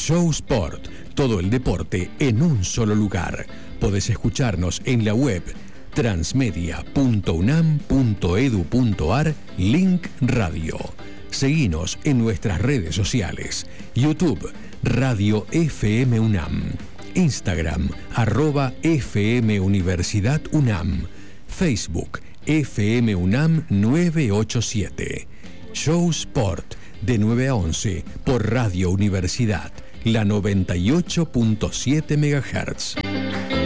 Show Sport, todo el deporte en un solo lugar. Podés escucharnos en la web transmedia.unam.edu.ar, link radio. Seguinos en nuestras redes sociales. YouTube, Radio FM UNAM. Instagram, @FM Universidad UNAM. Facebook, FM UNAM 987. Show Sport, de 9 a 11, por Radio Universidad, la 98.7 MHz.